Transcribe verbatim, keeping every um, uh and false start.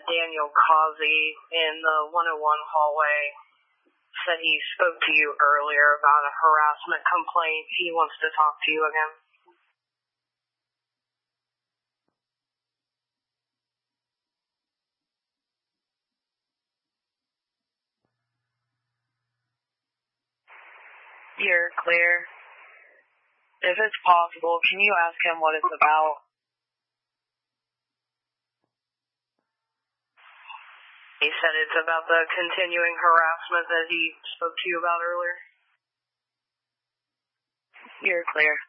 Daniel Causey in the one oh one hallway said he spoke to you earlier about a harassment complaint. He wants to talk to you again. You're clear. If it's possible, can you ask him what it's about? He said it's about the continuing harassment that he spoke to you about earlier. You're clear.